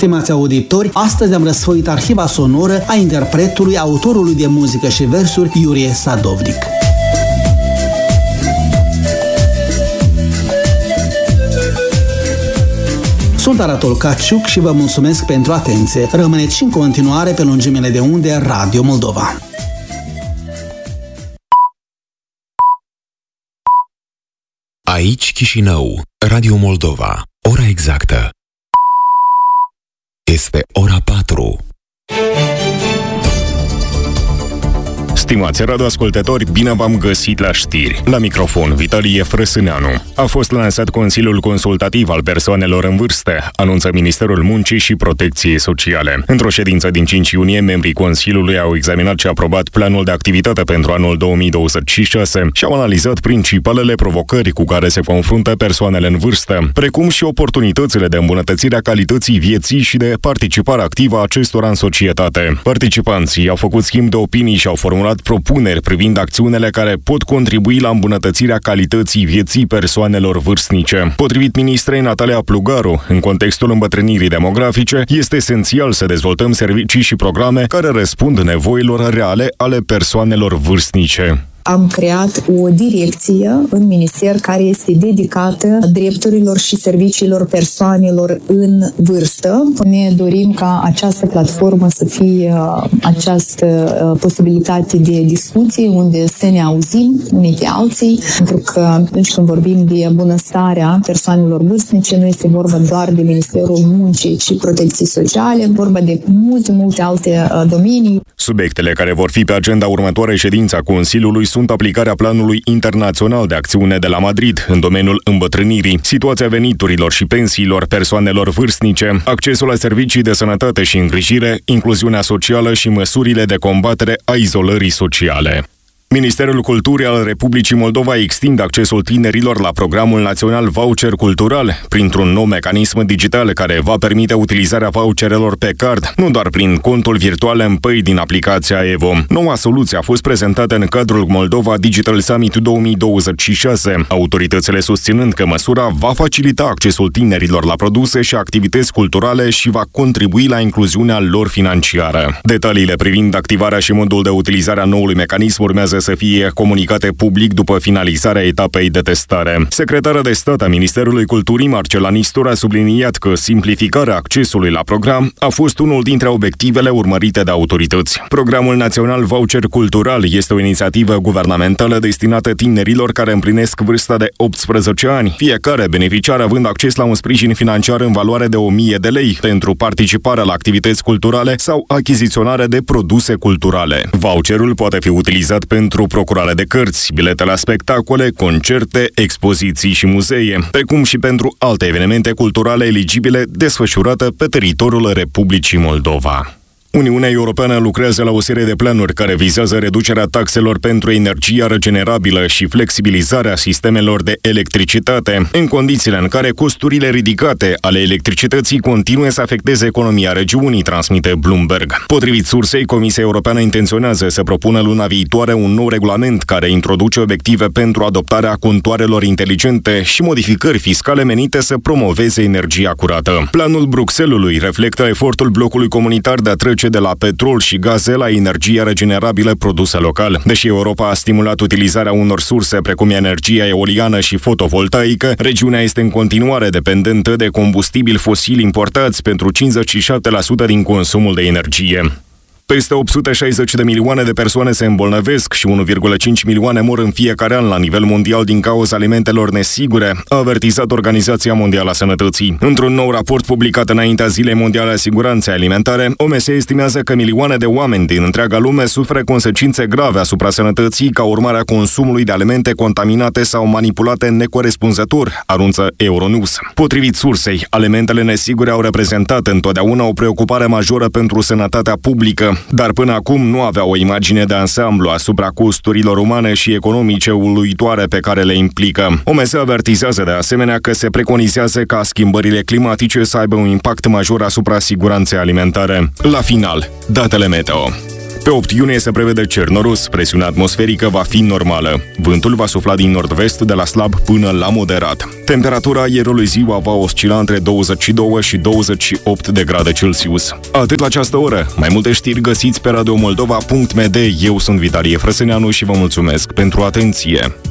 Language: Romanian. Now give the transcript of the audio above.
Stimați auditori, astăzi am răsfoit arhiva sonoră a interpretului, autorului de muzică și versuri, Iurie Sadovnic. Sunt Anatol Caciuc și vă mulțumesc pentru atenție. Rămâneți și în continuare pe lungimile de unde Radio Moldova. Aici Chișinău, Radio Moldova. Ora exactă este ora 4. Stimați radioascultători, bine v-am găsit la știri. La microfon, Vitalie Frăsâneanu. A fost lansat Consiliul Consultativ al Persoanelor în Vârstă, anunță Ministerul Muncii și Protecției Sociale. Într-o ședință din 5 iunie, membrii Consiliului au examinat și aprobat planul de activitate pentru anul 2026 și au analizat principalele provocări cu care se confruntă persoanele în vârstă, precum și oportunitățile de îmbunătățire a calității vieții și de participare activă a acestora în societate. Participanții au făcut schimb de opinii și au formulat propuneri privind acțiunile care pot contribui la îmbunătățirea calității vieții persoanelor vârstnice. Potrivit ministrei Natalia Plugaru, în contextul îmbătrânirii demografice, este esențial să dezvoltăm servicii și programe care răspund nevoilor reale ale persoanelor vârstnice. Am creat o direcție în minister care este dedicată drepturilor și serviciilor persoanelor în vârstă. Ne dorim ca această platformă să fie această posibilitate de discuție unde să ne auzim unii pe alții, pentru că atunci când vorbim de bunăstarea persoanelor vârstnice, nu este vorba doar de Ministerul Muncii și Protecției Sociale, vorba de multe alte domenii. Subiectele care vor fi pe agenda următoarei ședințe a Consiliului sunt aplicarea Planului Internațional de Acțiune de la Madrid în domeniul îmbătrânirii, situația veniturilor și pensiilor persoanelor vârstnice, accesul la servicii de sănătate și îngrijire, incluziunea socială și măsurile de combatere a izolării sociale. Ministerul Culturii al Republicii Moldova extinde accesul tinerilor la programul național Voucher Cultural printr-un nou mecanism digital care va permite utilizarea voucherelor pe card, nu doar prin contul virtual MPay din aplicația Evo. Noua soluție a fost prezentată în cadrul Moldova Digital Summit 2026, autoritățile susținând că măsura va facilita accesul tinerilor la produse și activități culturale și va contribui la incluziunea lor financiară. Detaliile privind activarea și modul de utilizare a noului mecanism urmează să fie comunicate public după finalizarea etapei de testare. Secretara de stat a Ministerului Culturii, Marcela Nistor, a subliniat că simplificarea accesului la program a fost unul dintre obiectivele urmărite de autorități. Programul național Voucher Cultural este o inițiativă guvernamentală destinată tinerilor care împlinesc vârsta de 18 ani, fiecare beneficiar având acces la un sprijin financiar în valoare de 1000 de lei pentru participarea la activități culturale sau achiziționarea de produse culturale. Voucherul poate fi utilizat pentru procurare de cărți, bilete la spectacole, concerte, expoziții și muzee, precum și pentru alte evenimente culturale eligibile desfășurate pe teritoriul Republicii Moldova. Uniunea Europeană lucrează la o serie de planuri care vizează reducerea taxelor pentru energia regenerabilă și flexibilizarea sistemelor de electricitate, în condițiile în care costurile ridicate ale electricității continuă să afecteze economia regiunii, transmite Bloomberg. Potrivit sursei, Comisia Europeană intenționează să propună luna viitoare un nou regulament care introduce obiective pentru adoptarea contoarelor inteligente și modificări fiscale menite să promoveze energia curată. Planul Bruxellesului reflectă efortul blocului comunitar de a trece de la petrol și gaze la energia regenerabilă produsă local. Deși Europa a stimulat utilizarea unor surse precum energia eoliană și fotovoltaică, regiunea este în continuare dependentă de combustibili fosili importați pentru 57% din consumul de energie. Peste 860 de milioane de persoane se îmbolnăvesc și 1,5 milioane mor în fiecare an la nivel mondial din cauza alimentelor nesigure, a avertizat Organizația Mondială a Sănătății. Într-un nou raport publicat înaintea Zilei Mondiale a Siguranței Alimentare, OMS estimează că milioane de oameni din întreaga lume suferă consecințe grave asupra sănătății ca urmare a consumului de alimente contaminate sau manipulate necorespunzător, anunță Euronews. Potrivit sursei, alimentele nesigure au reprezentat întotdeauna o preocupare majoră pentru sănătatea publică, dar până acum nu avea o imagine de ansamblu asupra costurilor umane și economice uluitoare pe care le implică. OMS avertizează de asemenea că se preconizează ca schimbările climatice să aibă un impact major asupra siguranței alimentare. La final, datele meteo. Pe 8 iunie se prevede cer norus, presiunea atmosferică va fi normală. Vântul va sufla din nord-vest de la slab până la moderat. Temperatura aerului ziua va oscila între 22 și 28 de grade Celsius. Atât la această oră. Mai multe știri găsiți pe radiomoldova.md. Eu sunt Vitalie Frăsăneanu și vă mulțumesc pentru atenție.